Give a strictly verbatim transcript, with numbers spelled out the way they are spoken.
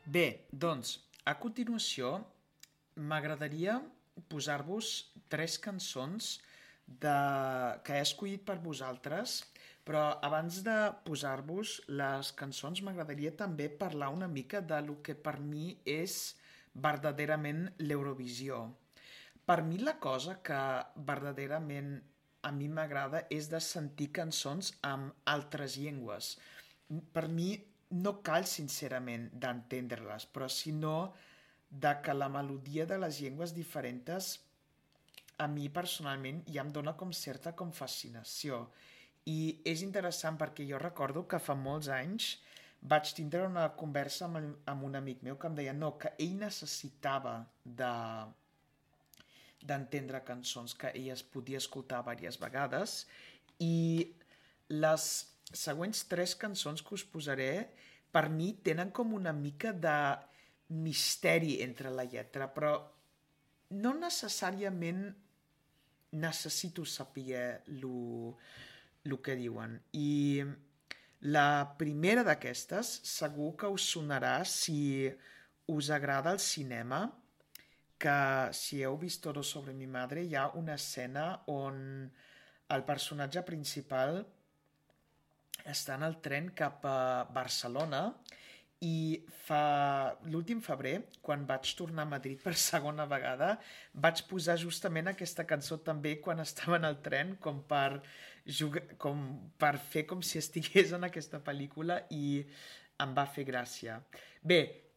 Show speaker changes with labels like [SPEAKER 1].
[SPEAKER 1] Bé, doncs, a continuació m'agradaria posar-vos tres cançons de... que he escollit per vosaltres, però abans de posar-vos les cançons m'agradaria també parlar una mica de lo que per mi és verdaderament l'Eurovisió. Per mi la cosa que verdaderament a mi m'agrada és de sentir cançons amb altres llengües. Per mi no cal, sincerament, d'entendre-les, però sinó de que la melodia de les llengües diferents a mi personalment ja em dóna com certa com fascinació. I és interessant perquè jo recordo que fa molts anys vaig tindre una conversa amb, amb un amic meu que em deia no, que ell necessitava de d'entendre cançons que ell es podia escoltar diverses vegades i les següents tres cançons que us posaré per mi tenen com una mica de misteri entre la lletra, però no necessàriament necessito saber el que diuen. I la primera d'aquestes segur que us sonarà si us agrada el cinema, que si heu vist Todo sobre mi madre hi ha una escena on el personatge principal està en el tren cap a Barcelona i fa l'últim febrer, quan vaig tornar a Madrid per segona vegada, vaig posar justament aquesta cançó també quan estava en el tren, com per, jugar, com per fer com si estigués en aquesta pel·lícula i em va fer gràcia. Bé,